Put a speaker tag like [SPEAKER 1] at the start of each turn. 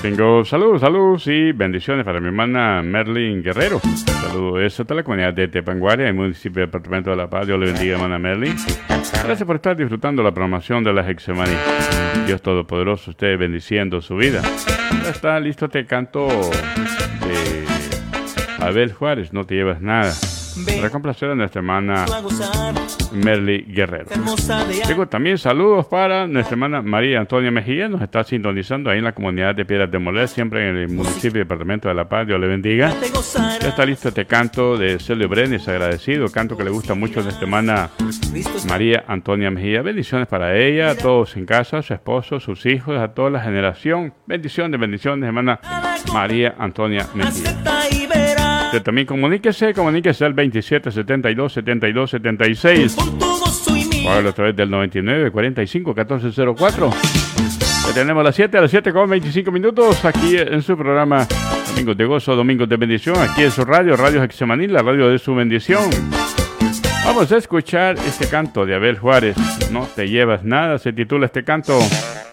[SPEAKER 1] Tengo saludos y bendiciones para mi hermana Merlin Guerrero. Saludos eso a la comunidad de Tepanguaria, el municipio del departamento de La Paz. Dios le bendiga, hermana Merlin. Gracias por estar disfrutando la programación de la Hexemaní. Dios Todopoderoso esté bendiciendo su vida. Ya está listo este canto de Abel Juárez, No te llevas nada, para complacer a nuestra hermana Merly Guerrero. Tengo también saludos para nuestra hermana María Antonia Mejía. Nos está sintonizando ahí en la comunidad de Piedras de Moler, siempre en el municipio y departamento de La Paz. Dios le bendiga. Ya está listo este canto de Celio Brenes, agradecido, canto que le gusta mucho a nuestra hermana María Antonia Mejía. Bendiciones para ella, a todos en casa, su esposo, sus hijos, a toda la generación. Bendiciones, hermana María Antonia Mejía. Usted también comuníquese al 2772-7276. O hágalo a través del 9945-1404. Ya tenemos las 7 con 25 minutos aquí en su programa Domingos de Gozo, Domingos de Bendición, aquí en su Radio Hexemaní, la radio de su bendición. Vamos a escuchar este canto de Abel Juárez, No te llevas nada, se titula este canto.